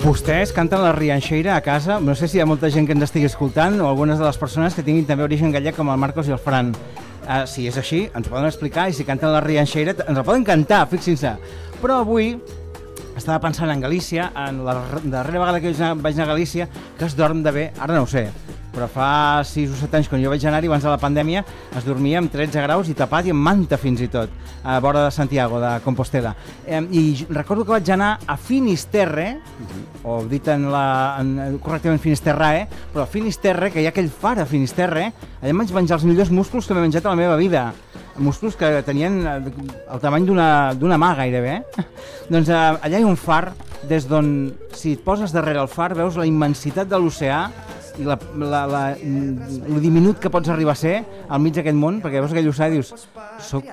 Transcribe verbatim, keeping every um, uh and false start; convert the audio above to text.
Vostès canten la rianxeira a casa? No sé si hi ha molta gent que ens estigui escoltant o algunes de les persones que tinguin també origen gallec com el Marcos i el Fran. Uh, si és així, ens ho poden explicar, i si canten la rianxeira ens la poden cantar, fixin-se. Però avui estava pensant en Galícia, en la darrera vegada que vaig anar a Galícia, que es dorm de bé, ara no ho sé, però fa sis o set anys, quan jo vaig anar-hi abans de la pandèmia, es dormia amb tretze graus i tapat i amb manta fins i tot, a vora de Santiago, de Compostela. Eh, I recordo que vaig anar a Finisterre, o dit en la, en, correctament Finisterrae, però a Finisterre, que hi ha aquell far a Finisterre, allà em vaig menjar els millors músculs que m'he menjat a la meva vida. Músculs que tenien el tamany d'una mà gairebé. Eh? Doncs eh, allà hi ha un far des d'on, si et poses darrere el far, veus la immensitat de l'oceà i la, la, la, el diminut que pots arribar a ser al mig d'aquest món, perquè veus aquell oceà i dius, soc